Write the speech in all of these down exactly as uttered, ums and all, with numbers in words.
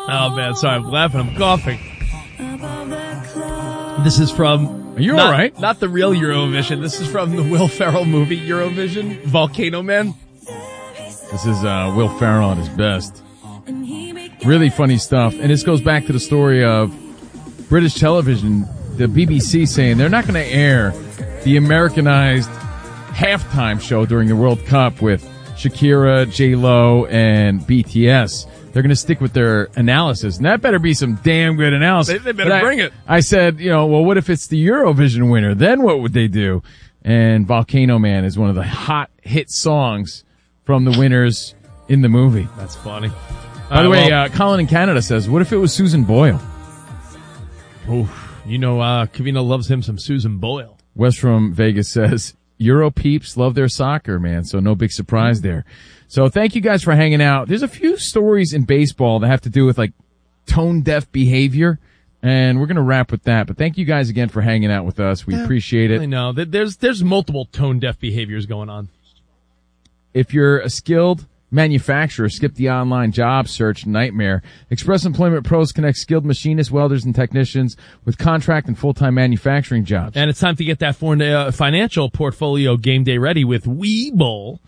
Oh, man, sorry, I'm laughing, I'm coughing. This is from... Are you not, all right? Not the real Eurovision. This is from the Will Ferrell movie, Eurovision, Volcano Man. This is uh, Will Ferrell at his best. Really funny stuff. And this goes back to the story of British television, the B B C saying they're not going to air the Americanized halftime show during the World Cup with Shakira, J-Lo, and B T S. They're going to stick with their analysis. And that better be some damn good analysis. They, they better I, bring it. I said, you know, well, what if it's the Eurovision winner? Then what would they do? And Volcano Man is one of the hot hit songs from the winners in the movie. That's funny. By the uh, way, well, uh, Colin in Canada says, what if it was Susan Boyle? oof, you know, uh, Kavina loves him some Susan Boyle. Wes from Vegas says, Euro peeps love their soccer, man, so no big surprise there. So thank you guys for hanging out. There's a few stories in baseball that have to do with, like, tone-deaf behavior, and we're going to wrap with that. But thank you guys again for hanging out with us. We yeah, appreciate it. I know. There's, there's multiple tone-deaf behaviors going on. If you're a skilled manufacturer, skip the online job search nightmare. Express Employment Pros connect skilled machinists, welders, and technicians with contract and full-time manufacturing jobs. And it's time to get that for, uh, financial portfolio game day ready with Webull.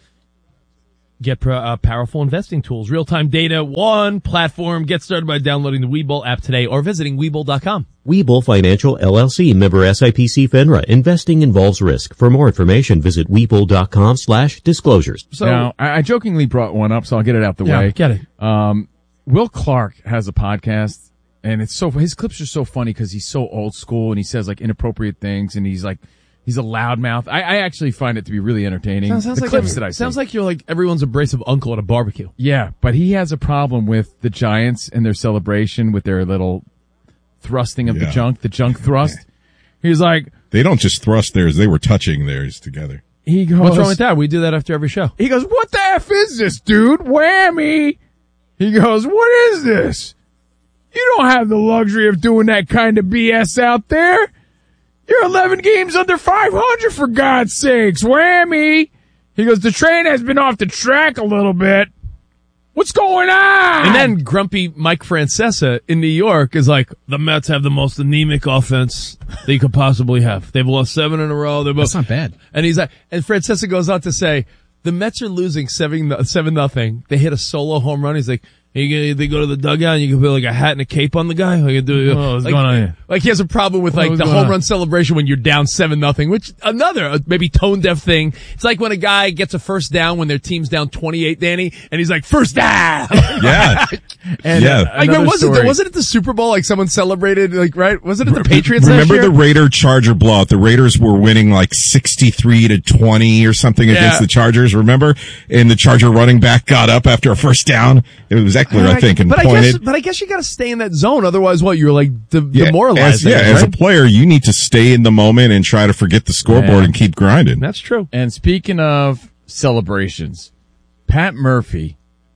Get pro, uh, powerful investing tools, real-time data, one platform. Get started by downloading the Webull app today or visiting Webull dot com. Webull Financial, L L C, member S I P C FINRA. Investing involves risk. For more information, visit Webull dot com slash disclosures. So now, I, I jokingly brought one up, so I'll get it out the yeah, way. Get it. Um, Will Clark has a podcast, and it's so his clips are so funny because he's so old school and he says like inappropriate things, and he's like he's a loudmouth. I, I actually find it to be really entertaining. Sounds, sounds the like clips every, that I sounds see. like you're like everyone's abrasive uncle at a barbecue. Yeah, but he has a problem with the Giants and their celebration with their little thrusting of Yeah. the junk, the junk thrust. He's like, They don't just thrust theirs, they were touching theirs together. he goes, What's wrong with that? We do that after every show. He goes, what the F is this, dude? Whammy. He goes, what is this? You don't have the luxury of doing that kind of B S out there. You're eleven games under five hundred, for God's sakes. Whammy. He goes, the train has been off the track a little bit. What's going on? And then grumpy Mike Francesa in New York is like, the Mets have the most anemic offense they could possibly have. They've lost seven in a row. They're both, That's not bad. And he's like, and Francesa goes on to say, the Mets are losing seven, seven nothing. They hit a solo home run. He's like, you, they go to the dugout and you can put like a hat and a cape on the guy. Like, do, Oh, what's like, going on here? like he has a problem with like What's the going home on? run celebration when you're down seven nothing, which another uh, maybe tone deaf thing. It's like when a guy gets a first down when their team's down twenty-eight, Danny, and he's like, first down. Yeah. And, Yeah. uh, Like, another was it, story. wasn't it the Super Bowl? Like someone celebrated, like, right? Wasn't it the Patriots Remember last year? the Raider Charger blowout? The Raiders were winning like sixty-three to twenty or something Yeah. against the Chargers, remember? And the Charger running back got up after a first down. It was Eckler, I think, and but I pointed. guess, but I guess you got to stay in that zone. Otherwise, what you're like de- Yeah, demoralized. as, yeah, I guess, as a right? player, you need to stay in the moment and try to forget the scoreboard Yeah. and keep grinding. That's true. And speaking of celebrations, Pat Murphy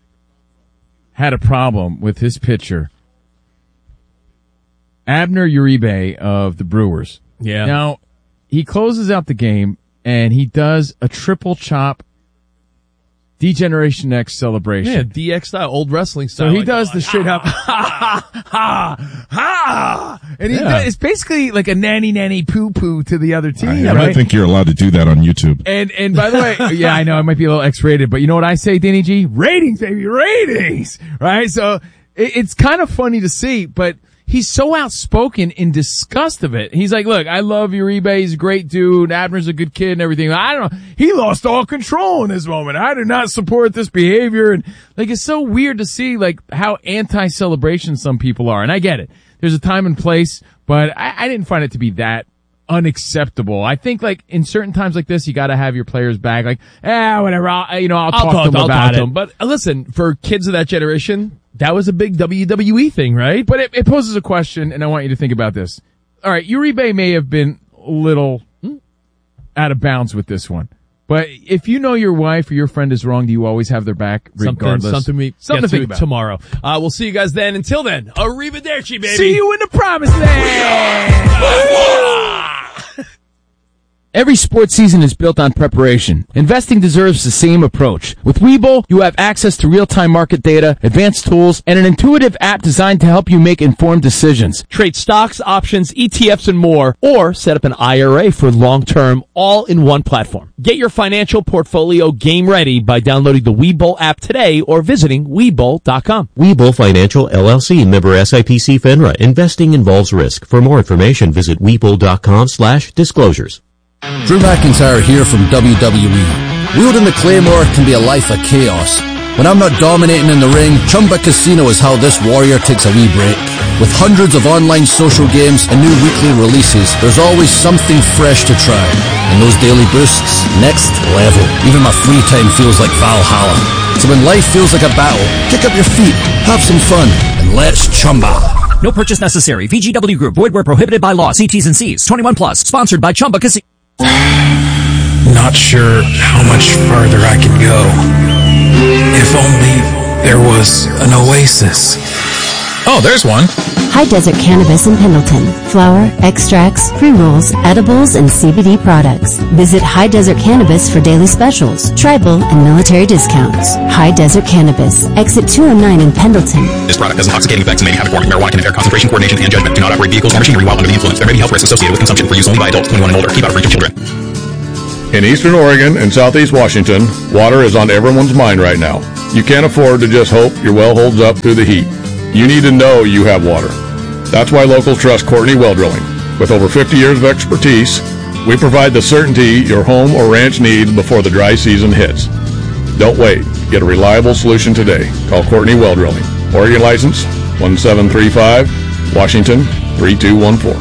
had a problem with his pitcher, Abner Uribe of the Brewers. Yeah. Now, he closes out the game, and he does a triple chop D-Generation X celebration. Yeah, D X style, old wrestling So style. he like, does like, the straight up, ha, ha, ha, ha, and he Yeah. does, it's basically like a nanny nanny poo poo to the other team, I, I right? don't think you're allowed to do that on YouTube. And, and by the way, yeah, I know it might be a little X-rated, but you know what I say, Danny G? Ratings, baby, ratings! Right? So, it, it's kind of funny to see, but he's so outspoken in disgust of it. He's like, look, I love Uribe, he's a great dude, Abner's a good kid and everything. I don't know, he lost all control in this moment. I do not support this behavior. And like, it's so weird to see like how anti-celebration some people are. And I get it. There's a time and place, but I, I didn't find it to be that unacceptable. I think like in certain times like this, you got to have your players back. Like, ah, whatever. I'll, you know, I'll, I'll talk, talk to them I'll about talk it. to him. But uh, listen, for kids of that generation, that was a big W W E thing, right? But it, it poses a question, and I want you to think about this. All right, Uribe may have been a little out of bounds with this one. But if you know your wife or your friend is wrong, do you always have their back regardless? Something, something we Something get to think to about. tomorrow. Uh, we'll see you guys then. Until then, arrivederci, baby. See you in the promised land! Every sports season is built on preparation. Investing deserves the same approach. With Webull, you have access to real-time market data, advanced tools, and an intuitive app designed to help you make informed decisions. Trade stocks, options, E T Fs, and more, or set up an I R A for long-term, all in one platform. Get your financial portfolio game ready by downloading the Webull app today or visiting Webull dot com. Webull Financial L L C, member S I P C FINRA. Investing involves risk. For more information, visit Webull dot com slash disclosures. Drew McIntyre here from W W E. Wielding the Claymore can be a life of chaos. When I'm not dominating in the ring, Chumba Casino is how this warrior takes a wee break. With hundreds of online social games and new weekly releases, there's always something fresh to try. And those daily boosts, next level. Even my free time feels like Valhalla. So when life feels like a battle, kick up your feet, have some fun, and let's chumba. No purchase necessary. V G W Group. Void where prohibited by law. See T's and C's. twenty-one plus. Sponsored by Chumba Casino. Not sure how much farther I can go. If only there was an oasis. Oh, there's one. High Desert Cannabis in Pendleton. Flower, extracts, pre-rolls, edibles, and C B D products. Visit High Desert Cannabis for daily specials, tribal, and military discounts. High Desert Cannabis. Exit two oh nine in Pendleton. This product has intoxicating effects and may be habit forming. Marijuana can impair concentration, coordination, and judgment. Do not operate vehicles or machinery while under the influence. There may be health risks associated with consumption. For use only by adults twenty-one and older. Keep out of reach of children. In Eastern Oregon and Southeast Washington, water is on everyone's mind right now. You can't afford to just hope your well holds up through the heat. You need to know you have water. That's why locals trust Courtney Well Drilling. With over fifty years of expertise, we provide the certainty your home or ranch needs before the dry season hits. Don't wait. Get a reliable solution today. Call Courtney Well Drilling. Oregon license one seven three five, Washington three two one four.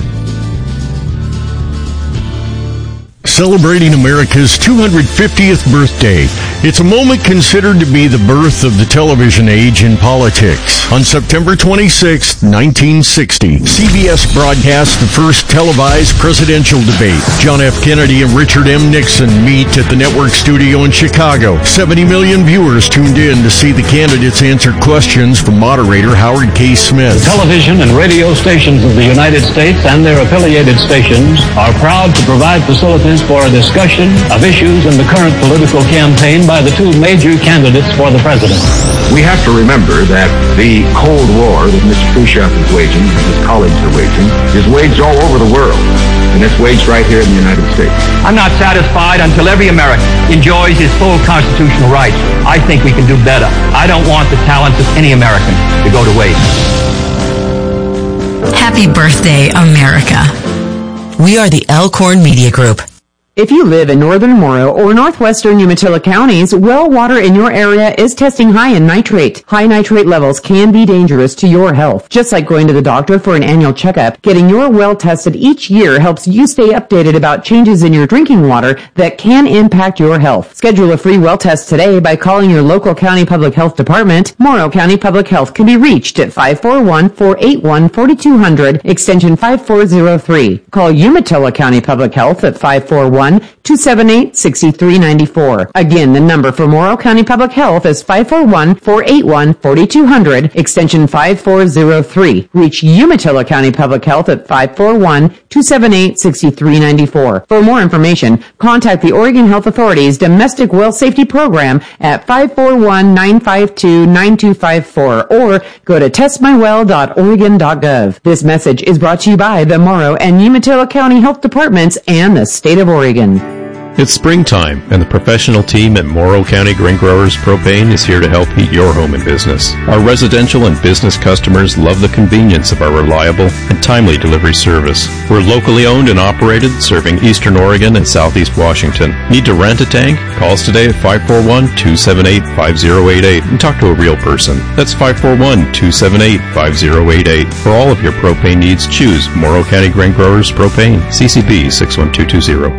Celebrating America's two hundred fiftieth birthday. It's a moment considered to be the birth of the television age in politics. On September twenty-sixth, nineteen sixty, C B S broadcast the first televised presidential debate. John F. Kennedy and Richard M. Nixon meet at the network studio in Chicago. seventy million viewers tuned in to see the candidates answer questions from moderator Howard K. Smith. The television and radio stations of the United States and their affiliated stations are proud to provide facilities for a discussion of issues in the current political campaign by the two major candidates for the presidency. We have to remember that the Cold War that Mister Khrushchev is waging and his colleagues are waging is waged all over the world, and it's waged right here in the United States. I'm not satisfied until every American enjoys his full constitutional rights. I think we can do better. I don't want the talents of any American to go to waste. Happy birthday, America. We are the Elkhorn Media Group. If you live in northern Morrow or northwestern Umatilla counties, well water in your area is testing high in nitrate. High nitrate levels can be dangerous to your health. Just like going to the doctor for an annual checkup, getting your well tested each year helps you stay updated about changes in your drinking water that can impact your health. Schedule a free well test today by calling your local county public health department. Morrow County Public Health can be reached at five four one, four eight one, four two zero zero, extension five four zero three. Call Umatilla County Public Health at five four one, two seven eight, six three nine four. Again, the number for Morrow County Public Health is five four one, four eight one, four two zero zero, extension five four zero three. Reach Umatilla County Public Health at five four one, two seven eight, six three nine four. For more information, contact the Oregon Health Authority's Domestic Well Safety Program at five four one, nine five two, nine two five four or go to test my well dot oregon dot gov. This message is brought to you by the Morrow and Umatilla County Health Departments and the State of Oregon. It's springtime, and the professional team at Morrow County Grain Growers Propane is here to help heat your home and business. Our residential and business customers love the convenience of our reliable and timely delivery service. We're locally owned and operated, serving Eastern Oregon and Southeast Washington. Need to rent a tank? Call us today at five four one, two seven eight, five zero eight eight and talk to a real person. That's five four one, two seven eight, five zero eight eight. For all of your propane needs, choose Morrow County Grain Growers Propane, C C B six one two two zero.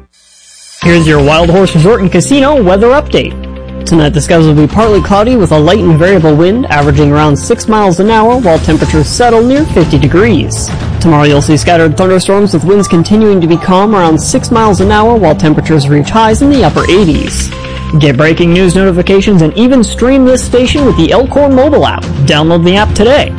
Here's your Wild Horse Resort and Casino weather update. Tonight the skies will be partly cloudy with a light and variable wind averaging around six miles an hour while temperatures settle near fifty degrees. Tomorrow you'll see scattered thunderstorms with winds continuing to be calm around six miles an hour while temperatures reach highs in the upper eighties. Get breaking news notifications and even stream this station with the Elkhorn mobile app. Download the app today.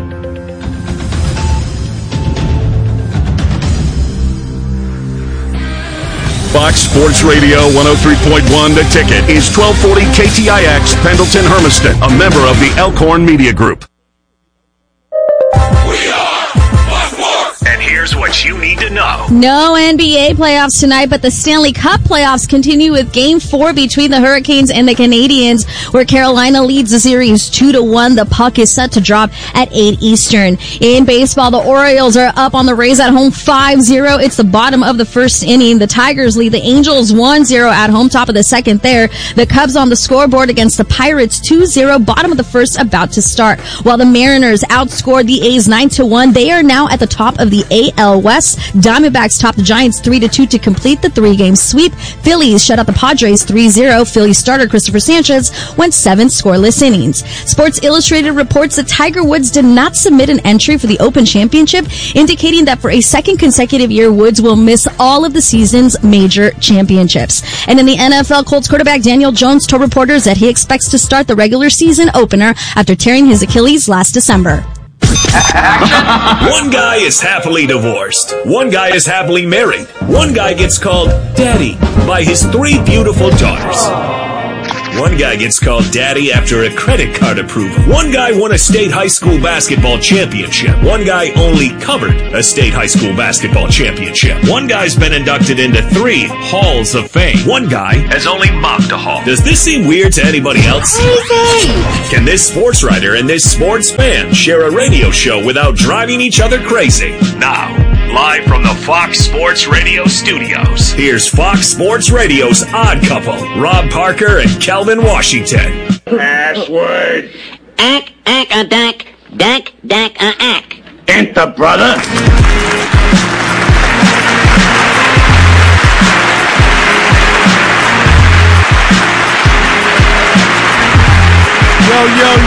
Fox Sports Radio one oh three point one The Ticket is twelve forty K T I X, Pendleton Hermiston, a member of the Elkhorn Media Group. And here's what you need to know. No N B A playoffs tonight, but the Stanley Cup playoffs continue with Game four between the Hurricanes and the Canadiens, where Carolina leads the series two to one. The puck is set to drop at eight Eastern. In baseball, the Orioles are up on the Rays at home five zero. It's the bottom of the first inning. The Tigers lead the Angels one zero at home, top of the second there. The Cubs on the scoreboard against the Pirates two zero, bottom of the first, about to start. While the Mariners outscored the A's nine to one, they are now at the top of the A L West. Diamondbacks top the Giants three to two to complete the three-game sweep. Phillies shut out the Padres three zero. Phillies starter Christopher Sanchez went seven scoreless innings. Sports Illustrated reports that Tiger Woods did not submit an entry for the Open Championship, indicating that for a second consecutive year, Woods will miss all of the season's major championships. And in the N F L, Colts quarterback Daniel Jones told reporters that he expects to start the regular season opener after tearing his Achilles last December. One guy is happily divorced. One guy is happily married. One guy gets called Daddy by his three beautiful daughters. One guy gets called Daddy after a credit card approval. One guy won a state high school basketball championship. One guy only covered a state high school basketball championship. One guy's been inducted into three halls of fame. One guy has only mopped a hall. Does this seem weird to anybody else? Can this sports writer and this sports fan share a radio show without driving each other crazy? Now, live from the Fox Sports Radio studios, here's Fox Sports Radio's Odd Couple, Rob Parker and Kelvin Washington. Password. Ack, ack, a dack, dack, dack, a ack. Enter, brother. Yo, yo,